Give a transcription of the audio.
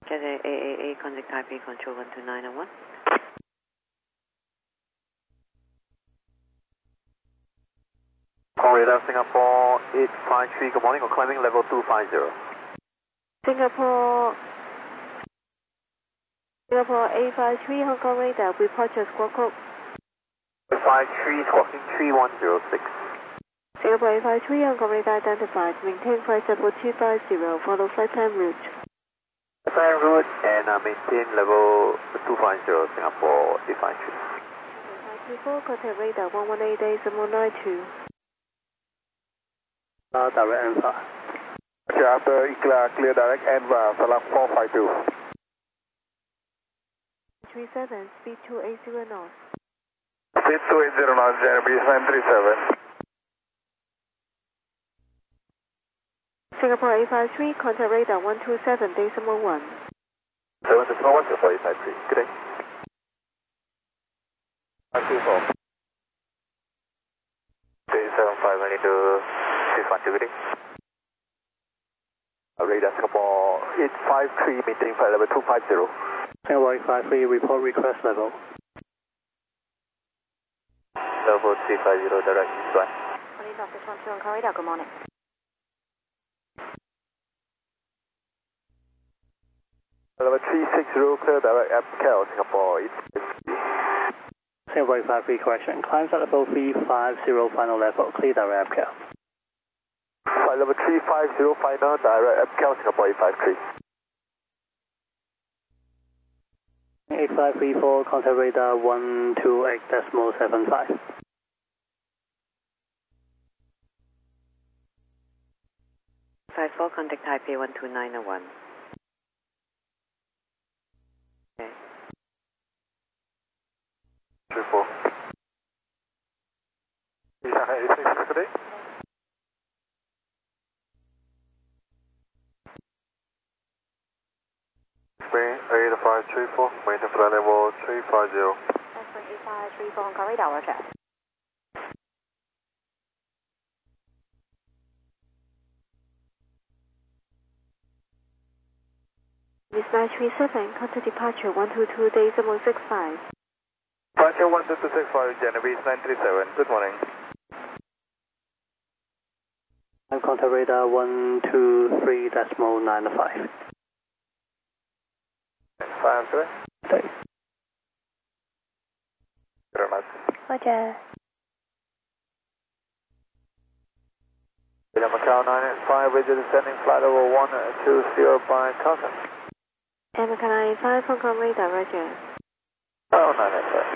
Cathay AAA, contact Taipei Control 12901. Radar Singapore 853, good morning, we're climbing level 250. Singapore 853, Hong Kong radar, report to Squawk Code. 53, squawking 3106. Singapore 853, Hong Kong radar identified, maintain flight level 250, follow flight plan route. Plan route and maintain level 250, Singapore 853. 854, contact radar 118.92. Direct Alpha. After clear direct Alpha, select 452. 37, speed 280 knots. Speed 280 knots, JNB 937. Singapore 853, contact radar 127.1. 7.1, Singapore 853, good day. 524. 375, I need to 612, good day. Radar Singapore 853, maintaining flight level 250. Singapore 853, report request level. Level 350, direct east 1. Police officer 12 Hong Kong radar, good morning. Level 360, clear direct MCAL, Singapore 853. Singapore 853, correction. Climb at level 350, final level, clear direct MCAL. Flight level 350, final direct MCAL, Singapore 853. 8534, contact radar 128.75. 54, contact Taipei 12901. Okay. 34. Shanghai 866, good day. Spain 8534, maintain flight level 350. Spring 8534, Hong Kong radar, roger. Miss 937, contact departure 122.65. Departure 12265, Genovese 937, good morning. And contact radar 123.95. 5, good. Thanks. Very much. Roger. Macau 985, with the descending flight over 120 by Caution. Macau 95, Hong Kong radar, roger. Oh, 985.